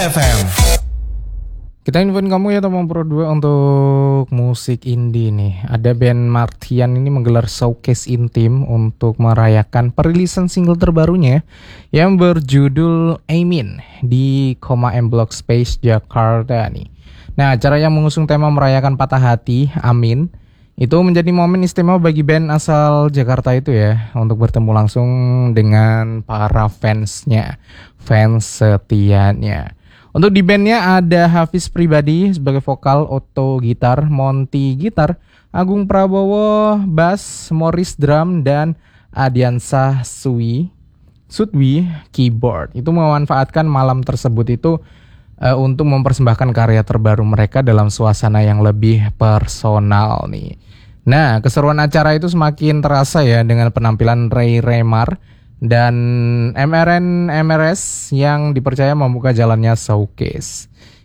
FM. Kita infoin kamu ya teman Pro 2 untuk musik indie nih. Ada band Martian ini menggelar showcase intim untuk merayakan perilisan single terbarunya yang berjudul Amin di Koma M Block Space Jakarta nih. Nah, acara yang mengusung tema merayakan patah hati, Amin, itu menjadi momen istimewa bagi band asal Jakarta itu ya, untuk bertemu langsung dengan para fansnya, fans setianya. Untuk di bandnya ada Hafiz Pribadi sebagai vokal, Otto gitar, Monty gitar, Agung Prabowo bass, Morris drum, dan Adiansah Sudwi keyboard. Itu memanfaatkan malam tersebut itu untuk mempersembahkan karya terbaru mereka dalam suasana yang lebih personal nih. Nah, keseruan acara itu semakin terasa ya dengan penampilan Ray Remar dan MRS yang dipercaya membuka jalannya showcase.